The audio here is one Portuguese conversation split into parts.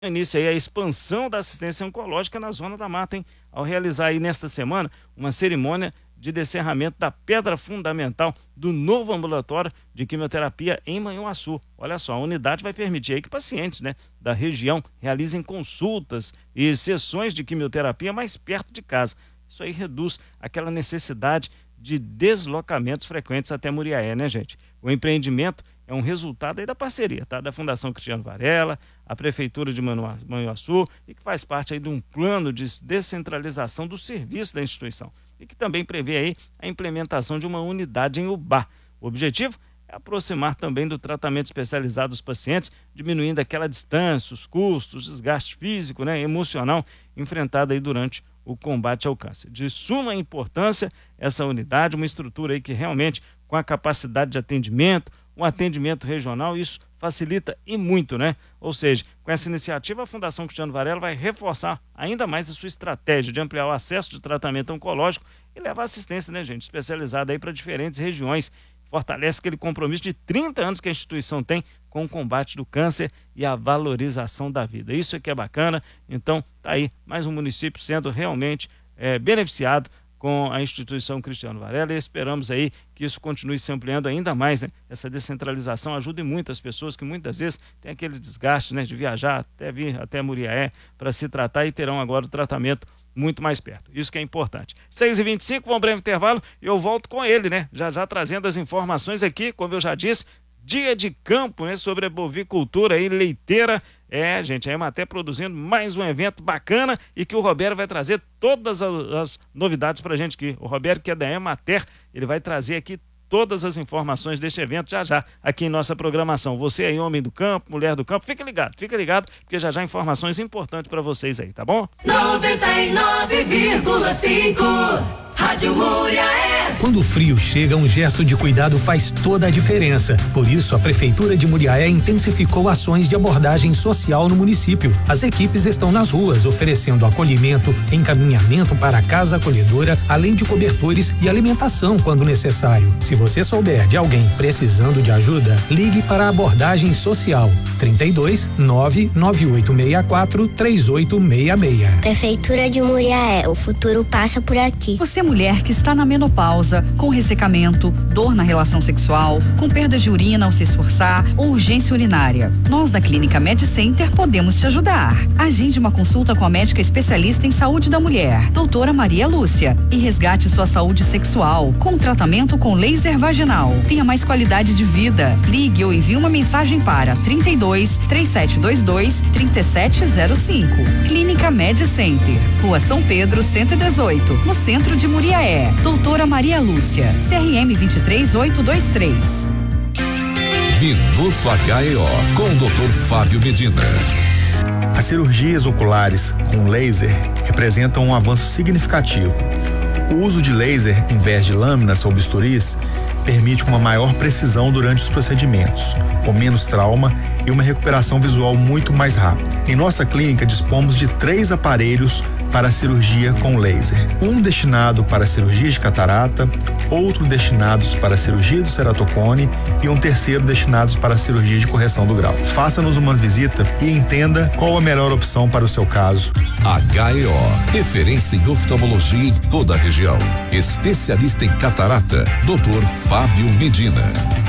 início aí a expansão da assistência oncológica na Zona da Mata, hein? Ao realizar aí nesta semana uma cerimônia de descerramento da pedra fundamental do novo ambulatório de quimioterapia em Manhuaçu. Olha só, a unidade vai permitir aí que pacientes, né, da região realizem consultas e sessões de quimioterapia mais perto de casa. Isso aí reduz aquela necessidade de deslocamentos frequentes até Muriaé, né, gente? O empreendimento é um resultado aí da parceria, tá? Da Fundação Cristiano Varela, a Prefeitura de Manhuaçu, e que faz parte aí de um plano de descentralização do serviço da instituição e que também prevê aí a implementação de uma unidade em Ubá. O objetivo é aproximar também do tratamento especializado dos pacientes, diminuindo aquela distância, os custos, o desgaste físico, né, emocional enfrentado aí durante o combate ao câncer. De suma importância essa unidade, uma estrutura aí que realmente com a capacidade de atendimento, um atendimento regional, isso facilita e muito, né? Ou seja, com essa iniciativa a Fundação Cristiano Varela vai reforçar ainda mais a sua estratégia de ampliar o acesso de tratamento oncológico e levar assistência, né, gente, especializada aí para diferentes regiões. Fortalece aquele compromisso de 30 anos que a instituição tem com o combate do câncer e a valorização da vida. Isso é que é bacana. Então, tá aí mais um município sendo realmente beneficiado com a instituição Cristiano Varela, e esperamos aí que isso continue se ampliando ainda mais, né? Essa descentralização ajuda muito as pessoas que muitas vezes têm aquele desgaste, né, de viajar até vir até Muriaé para se tratar e terão agora o tratamento muito mais perto. Isso que é importante. 6h25, vamos breve intervalo e eu volto com ele, né? Já trazendo as informações aqui, como eu já disse, dia de campo, né? Sobre a bovicultura aí, leiteira. Gente, a Emater produzindo mais um evento bacana e que o Roberto vai trazer todas as novidades pra gente aqui. O Roberto, que é da Emater, ele vai trazer aqui todas as informações deste evento já aqui em nossa programação. Você aí, homem do campo, mulher do campo, fique ligado, porque já informações importantes para vocês aí, tá bom? 99,5 Rádio Muriaé. Quando o frio chega, um gesto de cuidado faz toda a diferença. Por isso, a Prefeitura de Muriaé intensificou ações de abordagem social no município. As equipes estão nas ruas oferecendo acolhimento, encaminhamento para a casa acolhedora, além de cobertores e alimentação quando necessário. Se você souber de alguém precisando de ajuda, ligue para a abordagem social 32 99864 3866. Prefeitura de Muriaé, o futuro passa por aqui. Você, mulher que está na menopausa, com ressecamento, dor na relação sexual, com perda de urina ao se esforçar ou urgência urinária, nós da Clínica Med Center podemos te ajudar. Agende uma consulta com a médica especialista em saúde da mulher, doutora Maria Lúcia, e resgate sua saúde sexual com tratamento com laser vaginal. Tenha mais qualidade de vida. Ligue ou envie uma mensagem para 32 3722 3705. Clínica Med Center, Rua São Pedro 118, no centro de Muriaé. Doutora Maria Lúcia, CRM 23823. Minuto HEO com o Dr. Fábio Medina. As cirurgias oculares com laser representam um avanço significativo. O uso de laser em vez de lâminas ou bisturis permite uma maior precisão durante os procedimentos, com menos trauma e uma recuperação visual muito mais rápida. Em nossa clínica dispomos de 3 aparelhos para a cirurgia com laser. Um destinado para a cirurgia de catarata, outro destinados para a cirurgia do ceratocone e um terceiro destinados para a cirurgia de correção do grau. Faça-nos uma visita e entenda qual a melhor opção para o seu caso. HEO, referência em oftalmologia em toda a região. Especialista em catarata, Dr. Fábio Medina.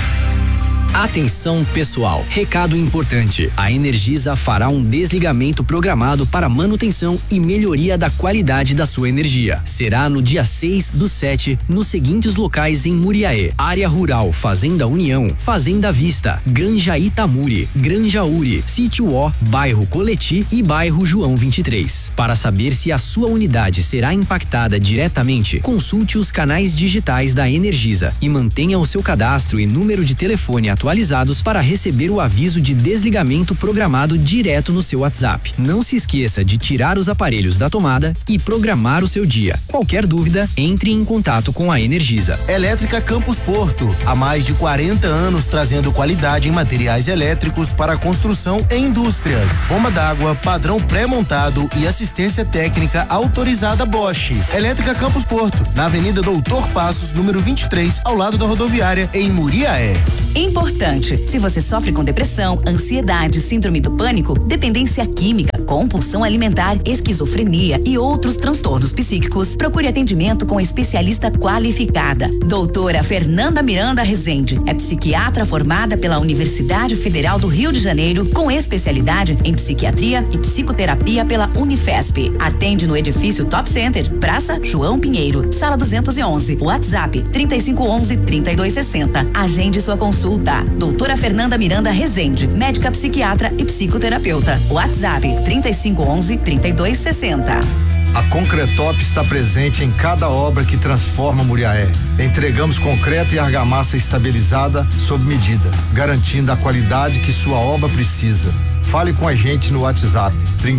Atenção pessoal, recado importante, a Energisa fará um desligamento programado para manutenção e melhoria da qualidade da sua energia. Será no dia 6/7, nos seguintes locais em Muriaé: Área Rural, Fazenda União, Fazenda Vista, Granja Itamuri, Granja Uri, Sítio O, Bairro Coleti e Bairro João 23. Para saber se a sua unidade será impactada diretamente, consulte os canais digitais da Energisa e mantenha o seu cadastro e número de telefone atualizados para receber o aviso de desligamento programado direto no seu WhatsApp. Não se esqueça de tirar os aparelhos da tomada e programar o seu dia. Qualquer dúvida, entre em contato com a Energisa. Elétrica Campos Porto, há mais de 40 anos trazendo qualidade em materiais elétricos para construção e indústrias. Bomba d'água, padrão pré-montado e assistência técnica autorizada Bosch. Elétrica Campos Porto, na Avenida Doutor Passos, número 23, ao lado da rodoviária, em Muriaé. Importante, se você sofre com depressão, ansiedade, síndrome do pânico, dependência química, compulsão alimentar, esquizofrenia e outros transtornos psíquicos, procure atendimento com especialista qualificada. Doutora Fernanda Miranda Rezende é psiquiatra formada pela Universidade Federal do Rio de Janeiro, com especialidade em psiquiatria e psicoterapia pela Unifesp. Atende no edifício Top Center, Praça João Pinheiro, Sala 211, WhatsApp 3511-3260. Agende sua consulta. Doutora Fernanda Miranda Rezende, médica psiquiatra e psicoterapeuta. WhatsApp 3511-3260. A Concretop está presente em cada obra que transforma Muriaé. Entregamos concreto e argamassa estabilizada sob medida, garantindo a qualidade que sua obra precisa. Fale com a gente no WhatsApp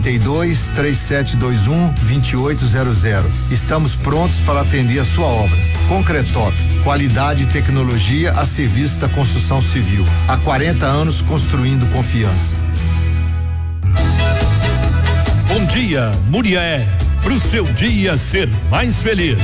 32-3721-2800. Estamos prontos para atender a sua obra. Concretop, qualidade e tecnologia a serviço da construção civil. Há 40 anos construindo confiança. Bom dia, Muriaé. Pro seu dia ser mais feliz.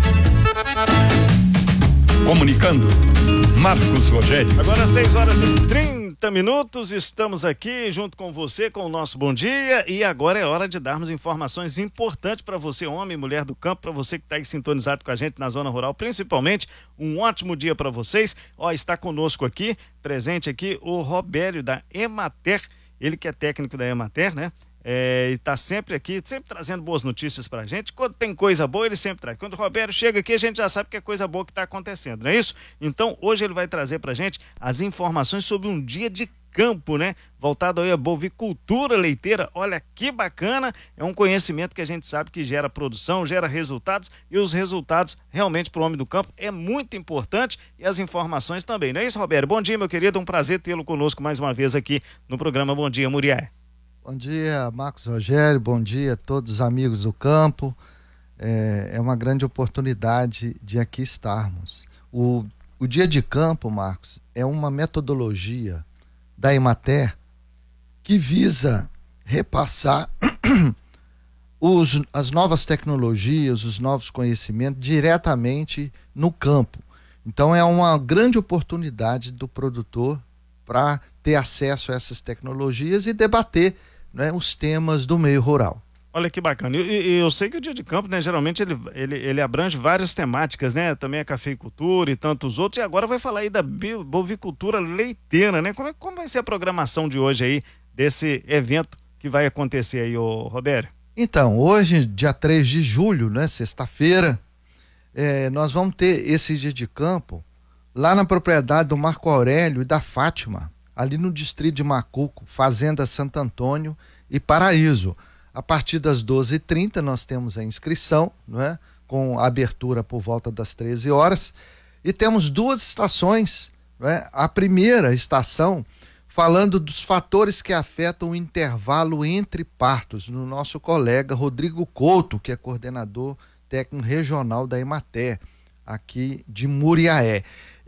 Comunicando, Marcos Rogério. Agora 6h30, estamos aqui junto com você com o nosso Bom Dia, e agora é hora de darmos informações importantes para você, homem e mulher do campo, para você que está aí sintonizado com a gente na zona rural, principalmente. Um ótimo dia para vocês. Está conosco aqui, presente aqui, o Robério da Emater, ele que é técnico da Emater, né? E tá sempre aqui, sempre trazendo boas notícias pra gente. Quando tem coisa boa, ele sempre traz. Quando o Roberto chega aqui, a gente já sabe que é coisa boa que tá acontecendo, não é isso? Então, hoje ele vai trazer pra gente as informações sobre um dia de campo, né? Voltado aí à bovicultura leiteira. Olha que bacana, é um conhecimento que a gente sabe que gera produção, gera resultados, e os resultados realmente pro homem do campo é muito importante, e as informações também, não é isso, Roberto? Bom dia, meu querido, um prazer tê-lo conosco mais uma vez aqui no programa Bom Dia, Muriaé. Bom dia, Marcos Rogério, bom dia a todos os amigos do campo. É uma grande oportunidade de aqui estarmos. O dia de campo, Marcos, é uma metodologia da Emater que visa repassar as novas tecnologias, os novos conhecimentos diretamente no campo. Então é uma grande oportunidade do produtor para ter acesso a essas tecnologias e debater, né, os temas do meio rural. Olha que bacana. E eu sei que o dia de campo, né, geralmente ele abrange várias temáticas, né? Também a cafeicultura e tantos outros. E agora vai falar aí da bovicultura leiteira, né? Como vai ser a programação de hoje aí desse evento que vai acontecer aí, ô Roberto? Então, hoje, dia 3 de julho, né, sexta-feira, nós vamos ter esse dia de campo lá na propriedade do Marco Aurélio e da Fátima, ali no distrito de Macuco, Fazenda Santo Antônio e Paraíso. A partir das 12h30 nós temos a inscrição, não é? Com a abertura por volta das 13 horas, e temos duas estações, não é? A primeira estação falando dos fatores que afetam o intervalo entre partos, no nosso colega Rodrigo Couto, que é coordenador técnico regional da Emater, aqui de Muriaé.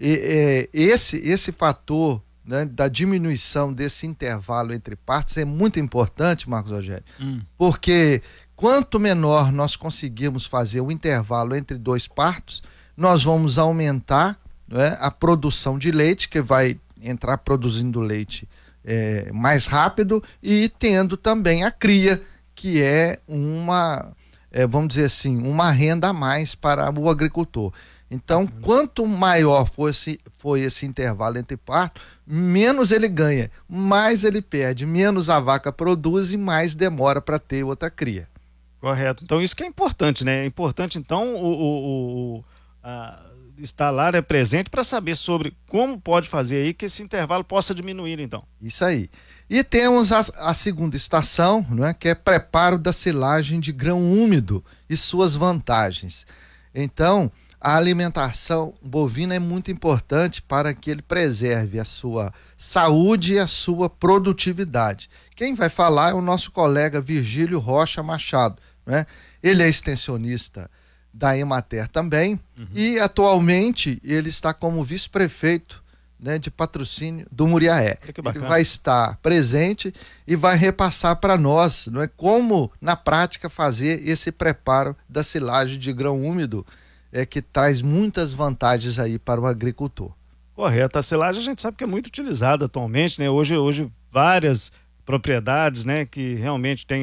Esse fator, né, da diminuição desse intervalo entre partos é muito importante, Marcos Rogério, porque quanto menor nós conseguirmos fazer o intervalo entre dois partos, nós vamos aumentar, né, a produção de leite, que vai entrar produzindo leite mais rápido, e tendo também a cria, que é vamos dizer assim, uma renda a mais para o agricultor. Então, quanto maior for esse intervalo entre partos, menos ele ganha, mais ele perde, menos a vaca produz e mais demora para ter outra cria. Correto. Então, isso que é importante, né? É importante, então, estar lá, né, presente, para saber sobre como pode fazer aí que esse intervalo possa diminuir, então. Isso aí. E temos a segunda estação, né, que é preparo da silagem de grão úmido e suas vantagens. Então, a alimentação bovina é muito importante para que ele preserve a sua saúde e a sua produtividade. Quem vai falar é o nosso colega Virgílio Rocha Machado, né? Ele é extensionista da Emater também, e atualmente ele está como vice-prefeito, né, de patrocínio do Muriaé. Ele vai estar presente e vai repassar para nós, não é, como na prática fazer esse preparo da silagem de grão úmido, que traz muitas vantagens aí para o agricultor. Correto. A silagem a gente sabe que é muito utilizada atualmente, né? Hoje várias propriedades, né, que realmente têm